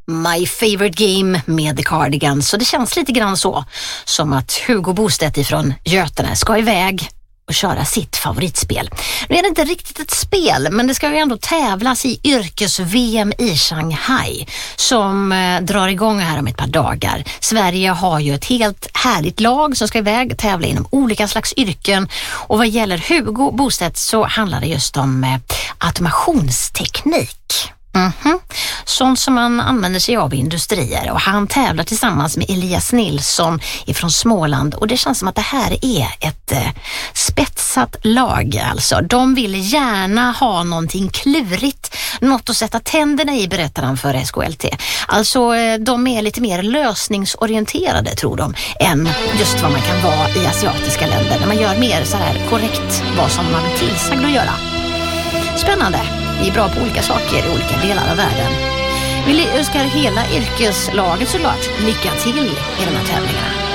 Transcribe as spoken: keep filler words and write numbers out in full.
My favorite game med The Cardigans. Så det känns lite grann så som att Hugo Bostedt ifrån Götene ska iväg och köra sitt favoritspel. Nu är det inte riktigt ett spel, men det ska ju ändå tävlas i yrkes-V M i Shanghai som eh, drar igång här om ett par dagar. Sverige har ju ett helt härligt lag som ska iväg tävla inom olika slags yrken, och vad gäller Hugo Bostedt så handlar det just om eh, automationsteknik. Mm-hmm. Sånt som man använder sig av i industrier, och han tävlar tillsammans med Elias Nilsson ifrån Småland, och det känns som att det här är ett eh, spetsat lag alltså. De vill gärna ha någonting klurigt, något att sätta tänderna i, berättar han för S K L T. Alltså eh, de är lite mer lösningsorienterade, tror de, än just vad man kan vara i asiatiska länder när man gör mer så här korrekt vad som man är tillsagd att göra. Spännande. Vi är bra på olika saker i olika delar av världen. Vi önskar hela yrkeslaget såklart lycka till i de här tävlingarna.